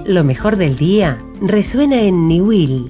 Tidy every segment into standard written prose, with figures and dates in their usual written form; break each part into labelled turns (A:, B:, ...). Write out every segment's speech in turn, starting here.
A: Lo mejor del día resuena en Niwil.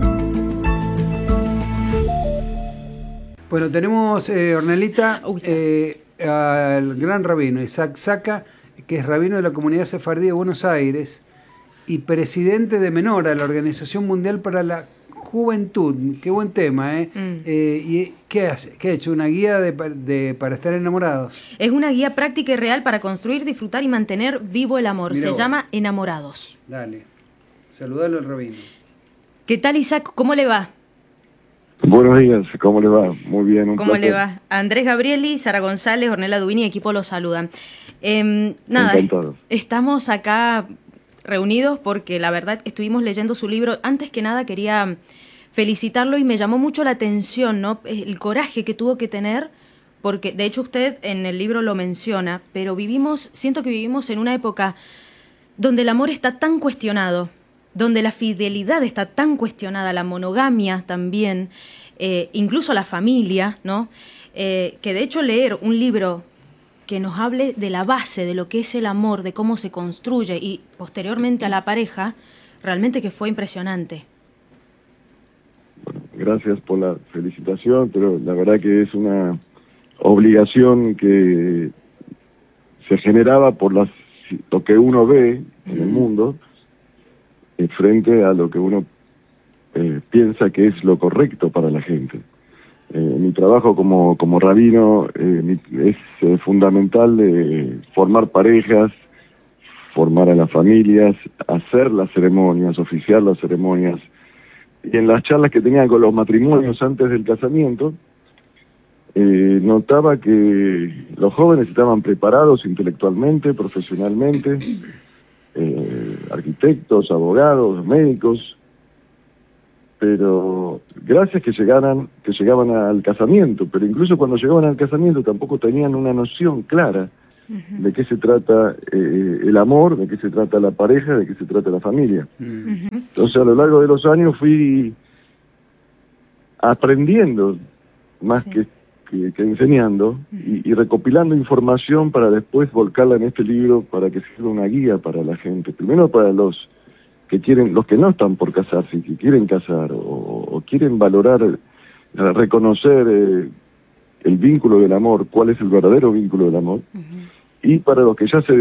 B: Bueno, tenemos, Ornelita, al gran rabino Isaac Saka, que es rabino de la comunidad sefardí de Buenos Aires y presidente de Menora, la Organización Mundial para la Juventud. Qué buen tema, ¿eh? ¿Y qué hace? ¿Qué ha hecho? ¿Una guía para estar enamorados?
C: Es una guía práctica y real para construir, disfrutar y mantener vivo el amor.
B: Mirá
C: Se
B: vos.
C: llama Enamorados.
B: Dale, saludalo al rabino.
C: ¿Qué tal, Isaac? ¿Cómo le va?
D: Buenos días, ¿cómo le va? Muy bien, un
C: ¿Cómo
D: placer.
C: le va? Andrés Gabrieli, Sara González, Ornella Dubini, equipo los saludan. Nada,
D: Encantado.
C: estamos acá reunidos porque la verdad estuvimos leyendo su libro. Antes que nada quería felicitarlo y me llamó mucho la atención, ¿no? El coraje que tuvo que tener, porque de hecho usted en el libro lo menciona, pero siento que vivimos en una época donde el amor está tan cuestionado, donde la fidelidad está tan cuestionada, la monogamia también, incluso la familia, ¿no? Que de hecho leer un libro que nos hable de la base, de lo que es el amor, de cómo se construye y posteriormente a la pareja, realmente que fue impresionante.
D: Bueno, gracias por la felicitación, pero la verdad que es una obligación que se generaba por lo que uno ve en el mundo, frente a lo que uno piensa que es lo correcto para la gente. Mi trabajo como rabino es fundamental formar parejas, formar a las familias, hacer las ceremonias, oficiar las ceremonias. Y en las charlas que tenía con los matrimonios antes del casamiento, notaba que los jóvenes estaban preparados intelectualmente, profesionalmente, arquitectos, abogados, médicos, pero gracias que llegaban al casamiento, pero incluso cuando llegaban al casamiento tampoco tenían una noción clara de qué se trata el amor, de qué se trata la pareja, de qué se trata la familia. Entonces a lo largo de los años fui aprendiendo más que enseñando y recopilando información para después volcarla en este libro para que sirva una guía para la gente, primero para los que no están por casarse, que quieren casar o quieren valorar, reconocer el vínculo del amor, cuál es el verdadero vínculo del amor, y para los que ya se